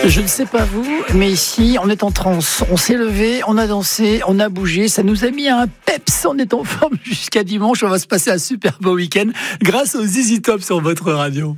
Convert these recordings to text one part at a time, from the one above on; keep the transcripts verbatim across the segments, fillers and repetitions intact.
Je ne sais pas vous, mais ici, on est en transe. On s'est levé, on a dansé, on a bougé. Ça nous a mis un peps. On est en forme jusqu'à dimanche. On va se passer un super beau week-end grâce aux Z Z Top sur votre radio.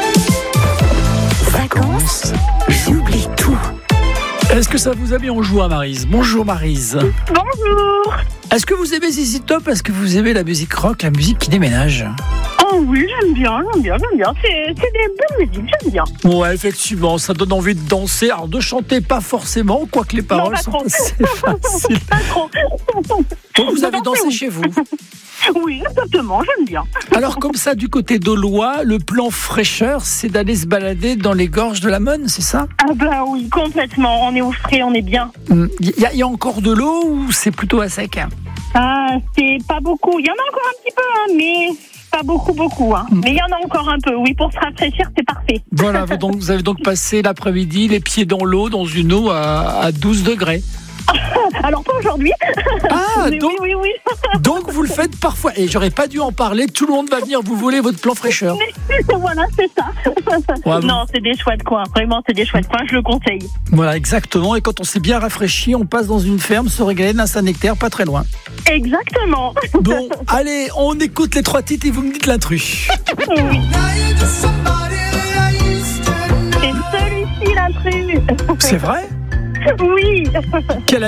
Vacances, j'oublie tout. Est-ce que ça vous a mis en joie, Maryse? Bonjour, Maryse. Bonjour. Est-ce que vous aimez Z Z Top? Est-ce que vous aimez la musique rock, la musique qui déménage? Oh oui, j'aime bien, j'aime bien, j'aime bien. C'est, c'est des bonnes musiques, j'aime bien. Ouais, effectivement, ça donne envie de danser. Alors, de chanter, pas forcément, quoique les paroles non, pas sont trop. assez faciles. Pas trop. Donc, vous avez Non, dansé oui. chez vous. Oui, exactement, j'aime bien. Alors, comme ça, du côté d'Aulois, le plan fraîcheur, c'est d'aller se balader dans les gorges de la Monne, c'est ça? Ah bah oui, complètement. On est au frais, on est bien. Il y, a- y a encore de l'eau ou c'est plutôt à sec? Ah, c'est pas beaucoup. Il y en a encore un petit peu, hein, mais pas beaucoup, beaucoup. Hein. Mm. Mais il y en a encore un peu. Oui, pour se rafraîchir, c'est parfait. Voilà, vous, donc, vous avez donc passé l'après-midi les pieds dans l'eau, dans une eau à, à douze degrés. Alors pas aujourd'hui. Ah, Mais donc, oui, oui, oui. donc vous le faites parfois. Et j'aurais pas dû en parler, tout le monde va venir vous voler votre plan fraîcheur. Voilà, c'est ça. Ouais, non, c'est des chouettes coins. Vraiment, c'est des chouettes coins. Je le conseille. Voilà, exactement. Et quand on s'est bien rafraîchi, on passe dans une ferme se régaler d'un Saint-Nectaire, pas très loin. Exactement. Bon, allez, on écoute les trois titres et vous me dites l'intrus. Oui. C'est celui-ci l'intrus. C'est vrai? Oui. Quelle